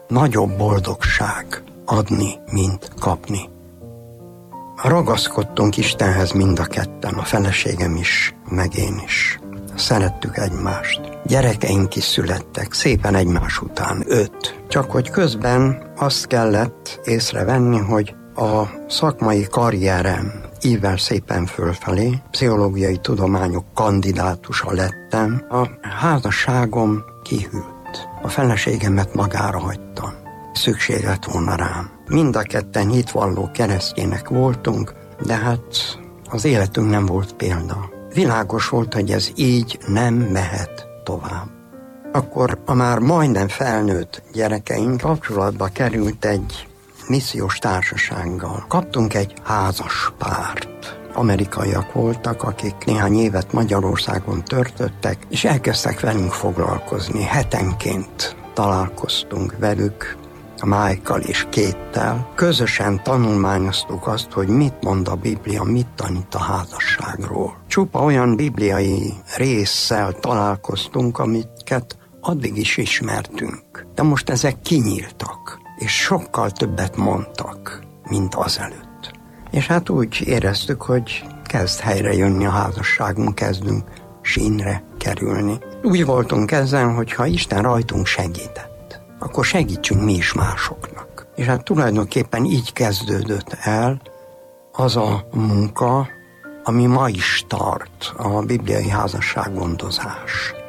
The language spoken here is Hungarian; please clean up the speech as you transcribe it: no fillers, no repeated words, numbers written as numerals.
nagyobb boldogság adni, mint kapni. Ragaszkodtunk Istenhez mind a ketten, a feleségem is, meg én is. Szerettük egymást. Gyerekeink is születtek, szépen egymás után, 5. Csak hogy közben azt kellett észrevenni, hogy a szakmai karrierem ível szépen fölfelé, pszichológiai tudományok kandidátusa lettem, a házasságom kihűlt. A feleségemet magára hagytam. Szükség lett volna rám. Mind a ketten hitvalló keresztjének voltunk, de hát az életünk nem volt példa. Világos volt, hogy ez így nem mehet tovább. Akkor a már majdnem felnőtt gyerekeink kapcsolatba került egy missziós társasággal. Kaptunk egy házas párt. Amerikaiak voltak, akik néhány évet Magyarországon töltöttek, és elkezdtek velünk foglalkozni. Hetenként találkoztunk velük, a Májkkal és Kéttel. Közösen tanulmányoztuk azt, hogy mit mond a Biblia, mit tanít a házasságról. Csupa olyan bibliai résszel találkoztunk, amiket addig is ismertünk. De most ezek kinyíltak, és sokkal többet mondtak, mint azelőtt. És hát úgy éreztük, hogy kezd helyre jönni a házasságunk, kezdünk sínre kerülni. Úgy voltunk ezzel, hogy ha Isten rajtunk segített, akkor segítsünk mi is másoknak. És hát tulajdonképpen így kezdődött el az a munka, ami ma is tart, a bibliai házassággondozás.